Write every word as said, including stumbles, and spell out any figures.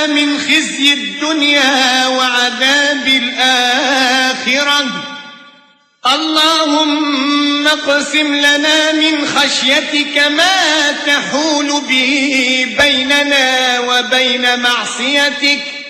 من خزي الدنيا وعذاب الآخرة. اللهم اقسم لنا من خشيتك ما تحول به بيننا وبين معصيتك،